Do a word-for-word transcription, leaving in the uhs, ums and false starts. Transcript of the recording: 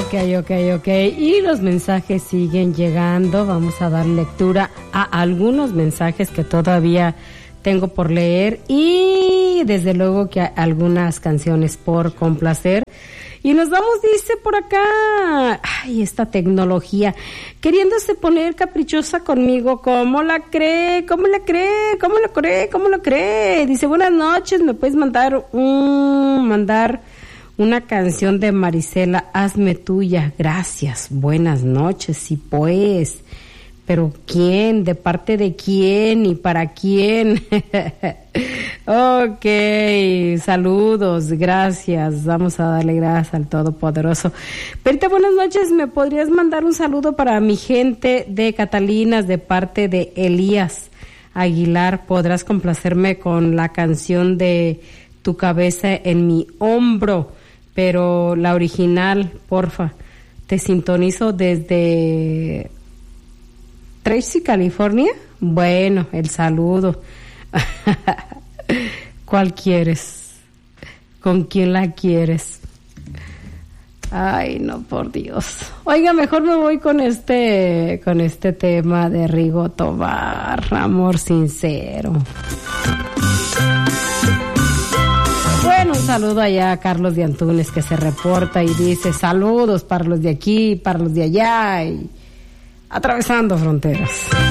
Ok, ok, ok. Y los mensajes siguen llegando. Vamos a dar lectura a algunos mensajes que todavía tengo por leer. Y desde luego que algunas canciones por complacer. Y nos vamos, dice por acá, ay, esta tecnología, queriéndose poner caprichosa conmigo, ¿cómo la cree? ¿Cómo la cree? ¿Cómo la cree? ¿Cómo la cree? Dice, buenas noches, ¿me puedes mandar un, mandar una canción de Marisela, hazme tuya? Gracias, buenas noches, sí pues, pero ¿quién? ¿De parte de quién? ¿Y para quién? Ok, saludos, gracias, vamos a darle gracias al Todopoderoso. Perita, buenas noches, ¿me podrías mandar un saludo para mi gente de Catalinas de parte de Elías Aguilar? ¿Podrás complacerme con la canción de Tu cabeza en mi hombro? Pero la original, porfa. Te sintonizo desde Tracy, California. Bueno, el saludo. ¿Cuál quieres? ¿Con quién la quieres? Ay, no, por Dios. Oiga, mejor me voy con este, con este tema de Rigo Tobar, Amor Sincero. Bueno, un saludo allá a Carlos de Antunes, que se reporta y dice saludos para los de aquí, para los de allá y atravesando fronteras.